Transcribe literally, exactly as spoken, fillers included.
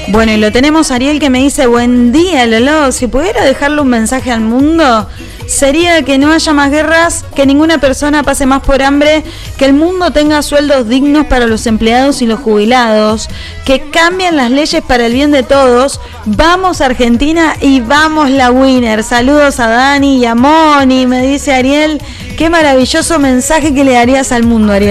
Bueno, y lo tenemos Ariel que me dice, buen día, Lolo, si pudiera dejarle un mensaje al mundo, sería que no haya más guerras, que ninguna persona pase más por hambre, que el mundo tenga sueldos dignos para los empleados y los jubilados, que cambien las leyes para el bien de todos. Vamos Argentina y vamos la winner. Saludos a Dani y a Moni, me dice Ariel. Qué maravilloso mensaje que le darías al mundo, Ariel.